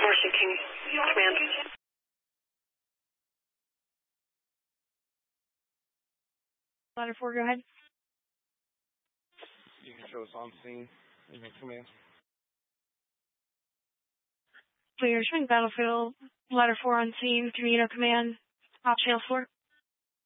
Martian King Command. Ladder 4, go ahead. You can show us on scene. Command. Clear, showing battlefield. Ladder 4 on scene. Camino Command. Op channel 4.